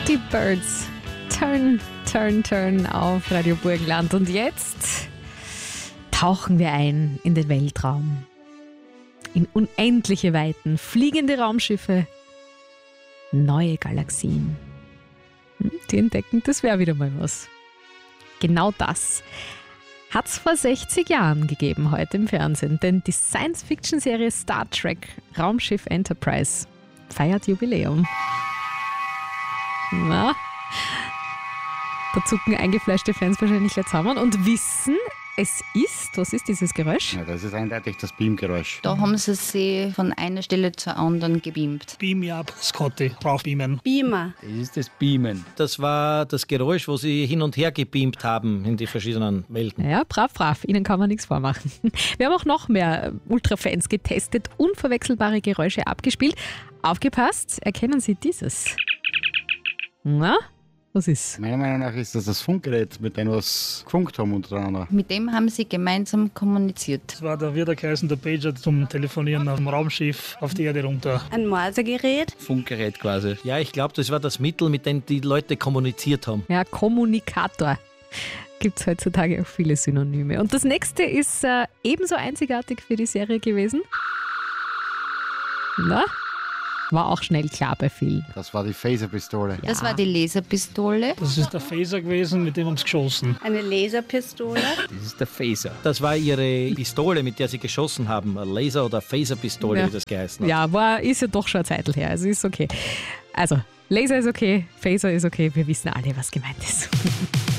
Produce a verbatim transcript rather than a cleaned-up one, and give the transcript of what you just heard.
Die Birds. Turn, turn, turn auf Radio Burgenland. Und jetzt tauchen wir ein in den Weltraum. In unendliche Weiten, fliegende Raumschiffe, neue Galaxien. Hm, die entdecken, das wäre wieder mal was. Genau das hat es vor sechzig Jahren gegeben heute im Fernsehen, denn die Science-Fiction-Serie Star Trek Raumschiff Enterprise feiert Jubiläum. Na, da zucken eingefleischte Fans wahrscheinlich jetzt zusammen und wissen, es ist, was ist dieses Geräusch? Ja, das ist eindeutig das Beamgeräusch. Da haben sie sie von einer Stelle zur anderen gebeamt. Beam me up, Scotty, raufbeamen. Beamer. Das ist das Beamen. Das war das Geräusch, wo sie hin und her gebeamt haben in die verschiedenen Welten. Ja, brav, brav. Ihnen kann man nichts vormachen. Wir haben auch noch mehr Ultrafans getestet, unverwechselbare Geräusche abgespielt. Aufgepasst, erkennen Sie dieses. Na, was ist? Meiner Meinung nach ist das das Funkgerät, mit dem wir was gefunkt haben untereinander. Mit dem haben sie gemeinsam kommuniziert. Das war der Wiedergeheißen, der Pager zum Telefonieren auf dem Raumschiff auf die Erde runter. Ein Morsegerät. Funkgerät quasi. Ja, ich glaube, das war das Mittel, mit dem die Leute kommuniziert haben. Ja, Kommunikator. Gibt es heutzutage auch viele Synonyme. Und das nächste ist äh, ebenso einzigartig für die Serie gewesen. Na? War auch schnell klar bei vielen. Das war die Phaserpistole. Das war die Laserpistole. Das ist der Phaser gewesen, mit dem haben sie geschossen. Eine Laserpistole. Das ist der Phaser. Das war ihre Pistole, mit der sie geschossen haben. Eine Laser- oder Phaserpistole, Ja. wie das geheißen hat. Ja, war, ist ja doch schon eine Zeit her, also ist okay. Also, Laser ist okay, Phaser ist okay, wir wissen alle, was gemeint ist.